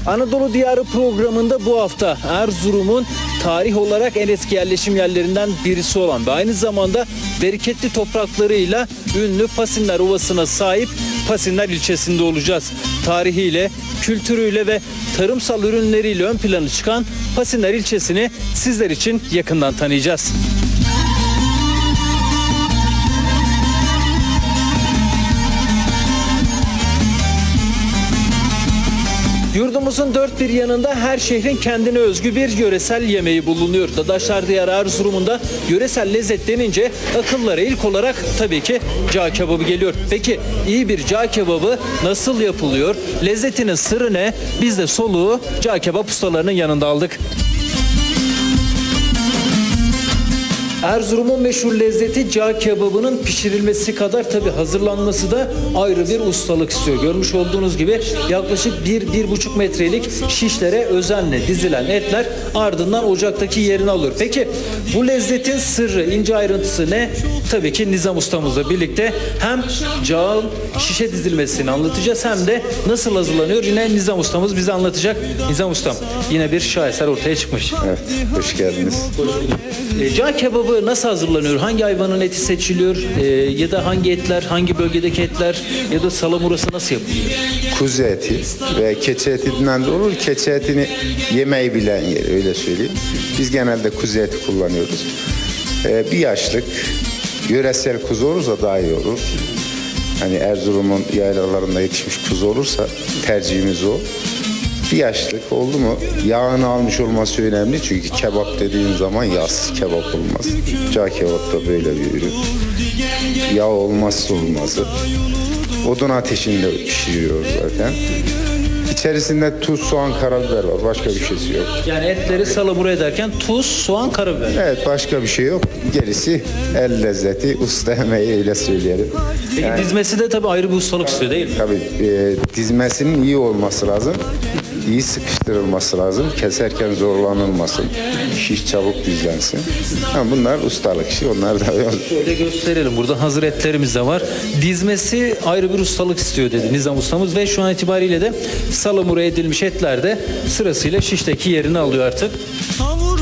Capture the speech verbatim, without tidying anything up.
Anadolu Diyarı programında bu hafta Erzurum'un tarih olarak en eski yerleşim yerlerinden birisi olan ve aynı zamanda bereketli topraklarıyla ünlü Pasinler Ovası'na sahip Pasinler ilçesinde olacağız. Tarihiyle, kültürüyle ve tarımsal ürünleriyle ön plana çıkan Pasinler ilçesini sizler için yakından tanıyacağız. Yurdumuzun dört bir yanında her şehrin kendine özgü bir yöresel yemeği bulunuyor. Dadaşlar Diyarı Erzurum'un da yöresel lezzet denince akıllara ilk olarak tabii ki cağ kebabı geliyor. Peki iyi bir cağ kebabı nasıl yapılıyor? Lezzetinin sırrı ne? Biz de soluğu cağ kebap ustalarının yanında aldık. Erzurum'un meşhur lezzeti cağ kebabının pişirilmesi kadar tabi hazırlanması da ayrı bir ustalık istiyor. Görmüş olduğunuz gibi yaklaşık bir bir buçuk metrelik şişlere özenle dizilen etler ardından ocaktaki yerini alıyor. Peki bu lezzetin sırrı, ince ayrıntısı ne? Tabii ki Nizam ustamızla birlikte hem cağın şişe dizilmesini anlatacağız hem de nasıl hazırlanıyor yine Nizam ustamız bize anlatacak. Nizam ustam yine bir şaheser ortaya çıkmış. Evet, hoş geldiniz. E, cağ kebabı nasıl hazırlanıyor? Hangi hayvanın eti seçiliyor? E, ya da hangi etler, hangi bölgedeki etler ya da salamurası nasıl yapılıyor? Kuzu eti ve keçi etinden de olur. Keçi etini yemeyi bilen yer, öyle söyleyeyim. Biz genelde kuzu eti kullanıyoruz. Ee, bir yaşlık yöresel kuzu olursa daha iyi olur. Hani Erzurum'un yaylalarında yetişmiş kuzu olursa tercihimiz o. Bir yaşlık oldu mu yağını almış olması önemli çünkü kebap dediğin zaman yağsız kebap olmaz. Cağ kebap da böyle bir ürün. Yağ olmazsa olmazı. Odun ateşinde pişiriyoruz zaten. İçerisinde tuz, soğan, karabiber var. Başka bir şeysi yok. Yani etleri salamura ederken tuz, soğan, karabiber. Evet, başka bir şey yok. Gerisi el lezzeti, usta emeği, öyle söyleyelim. Peki Yani, dizmesi de tabii ayrı bir ustalık istiyor değil mi? tabii e, dizmesinin iyi olması lazım. İyi sıkıştırılması lazım. Keserken zorlanılmasın. Şiş çabuk dizlensin. Ha, bunlar ustalık işi. Onlar da şöyle gösterelim. Burada hazır etlerimiz de var. Dizmesi ayrı bir ustalık istiyor dedi Nizam ustamız ve şu an itibariyle de salamura edilmiş etler de sırasıyla şişteki yerini alıyor artık.